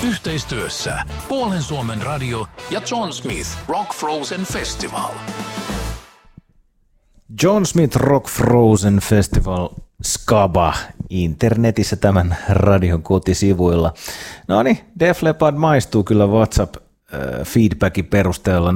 Yhteistyössä Puolen Suomen radio ja John Smith Rock Frozen Festival. John Smith Rock Frozen Festival Skaba internetissä tämän radion kotisivuilla. No niin, Def Leppard maistuu kyllä WhatsApp-feedbackin perusteella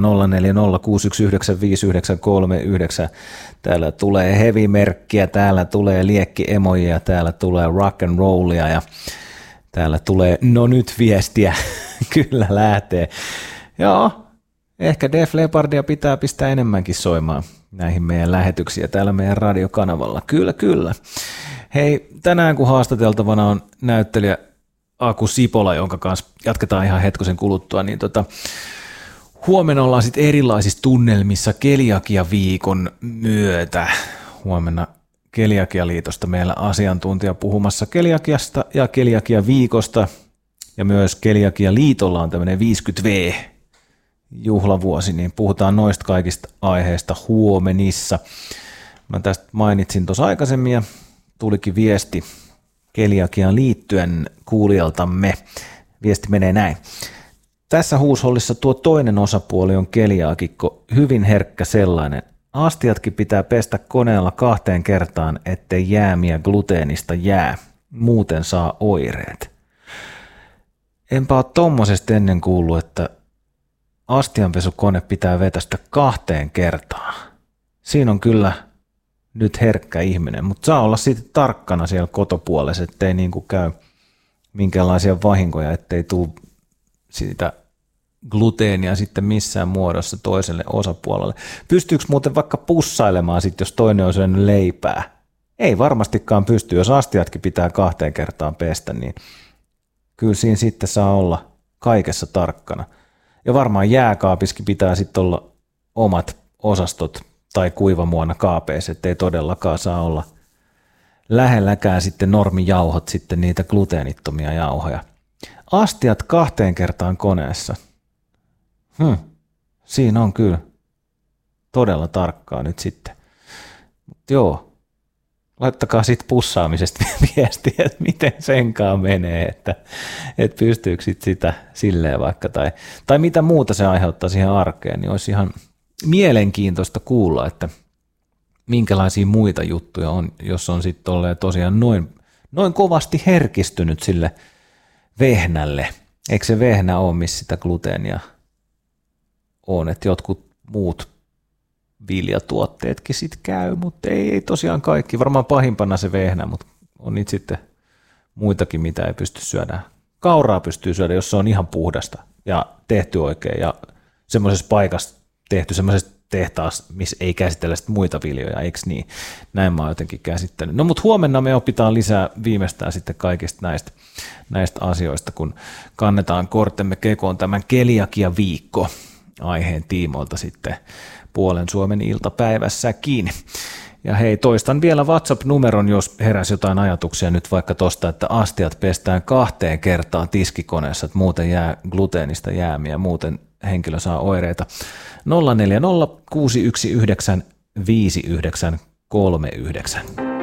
0406195939. Täällä tulee heavy-merkkiä, täällä tulee liekki-emojia, täällä tulee rock and rollia ja täällä tulee no nyt viestiä. Kyllä lähtee. Joo, ehkä Def Leppardia pitää pistää enemmänkin soimaan näihin meidän lähetyksiä täällä meidän radiokanavalla. Kyllä. Hei, tänään kun haastateltavana on näyttelijä Aku Sipola, jonka kanssa jatketaan ihan hetkosen kuluttua, niin huomenna ollaan sitten erilaisissa tunnelmissa Keliakia-viikon myötä. Huomenna Keliakialiitosta meillä asiantuntija puhumassa keliakiasta ja Keliakia-viikosta, ja myös Keliakia-liitolla on tämmöinen 50V juhlavuosi, niin puhutaan noista kaikista aiheista huomenissa. Mä tästä mainitsin tuossa aikaisemmin ja tulikin viesti keliakiaan liittyen kuulijaltamme. Viesti menee näin. Tässä huushollissa tuo toinen osapuoli on keliaakikko, hyvin herkkä sellainen. Astiatkin pitää pestä koneella 2 kertaan, ettei jäämiä gluteenista jää. Muuten saa oireet. Enpä ole tommosesta ennen kuullut, että astianpesukone pitää vetästä 2 kertaan. Siinä on kyllä nyt herkkä ihminen, mutta saa olla siitä tarkkana siellä kotopuolessa, ettei niin kuin käy minkäänlaisia vahinkoja, ettei tule siitä gluteenia sitten missään muodossa toiselle osapuolelle. Pystyykö muuten vaikka pussailemaan sitten, jos toinen on syönyt leipää? Ei varmastikaan pysty, jos astiatkin pitää 2 kertaan pestä, niin kyllä siinä sitten saa olla kaikessa tarkkana. Ja varmaan jääkaapiskin pitää sitten olla omat osastot tai kuivamuona kaapeissa, ettei todellakaan saa olla lähelläkään sitten normijauhot, sitten niitä gluteenittomia jauhoja. Astiat 2 kertaan koneessa. Siinä on kyllä todella tarkkaa nyt sitten. Mut joo, laittakaa sitten pussaamisesta viestiä, että miten senkaan menee, että pystyykö sitä silleen vaikka, tai mitä muuta se aiheuttaa siihen arkeen, niin olisi ihan mielenkiintoista kuulla, että minkälaisia muita juttuja on, jos on sitten olleet tosiaan noin kovasti herkistynyt sille vehnälle. Eikö se vehnä ole, missä sitä gluteenia on, että jotkut muut viljatuotteetkin sitten käy, mutta ei tosiaan kaikki. Varmaan pahimpana se vehnä, mutta on niitä sitten muitakin, mitä ei pysty syödä. Kauraa pystyy syödä, jos se on ihan puhdasta ja tehty oikein ja semmoisessa paikassa tehty, semmoisessa tehtaassa, missä ei käsitellä sitten muita viljoja, eikö niin? Näin mä oon jotenkin käsittänyt. No mutta huomenna me opitaan lisää viimeistään sitten kaikista näistä asioista, kun kannetaan kortemme kekoon tämän Keliakia-viikko aiheen tiimoilta sitten Puolen Suomen iltapäivässäkin. Ja hei, toistan vielä WhatsApp-numeron, jos heräsi jotain ajatuksia nyt vaikka tosta, että astiat pestään 2 kertaan tiskikoneessa, että muuten jää gluteenista jäämiä, muuten henkilö saa oireita. 040 619 5939.